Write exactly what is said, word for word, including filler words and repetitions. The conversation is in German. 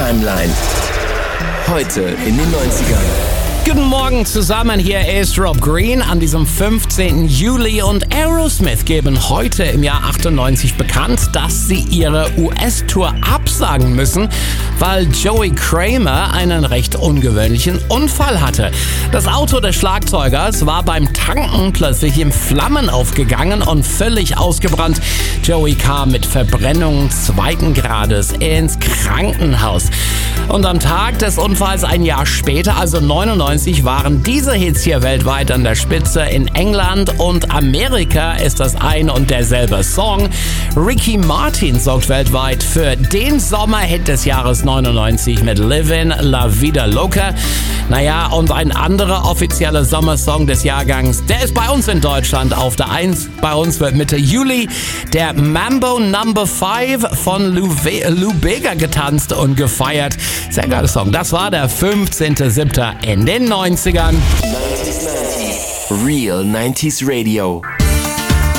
Timeline. Heute in den neunzigern. Guten Morgen zusammen, hier ist Rob Green an diesem fünfzehnten Juli und Aerosmith geben heute im Jahr achtundneunzig bekannt, dass sie ihre U S-Tour absagen müssen, weil Joey Kramer einen recht ungewöhnlichen Unfall hatte. Das Auto des Schlagzeugers war beim Tanken plötzlich in Flammen aufgegangen und völlig ausgebrannt. Joey kam mit Verbrennung zweiten Grades ins Krankenhaus. Und am Tag des Unfalls ein Jahr später, also neunundneunzig, waren diese Hits hier weltweit an der Spitze. In England und Amerika ist das ein und derselbe Song. Ricky Martin sorgt weltweit für den Sommerhit des Jahres neunundneunzig mit Livin' La Vida Loca. Naja, und ein anderer offizieller Sommersong des Jahrgangs, der ist bei uns in Deutschland auf der eins. Bei uns wird Mitte Juli der Mambo Number fünf von Lou, Ve- Lou Bega getanzt und gefeiert. Sehr geiler Song. Das war der fünfzehnten siebten in den neunzigern. Real neunziger Radio.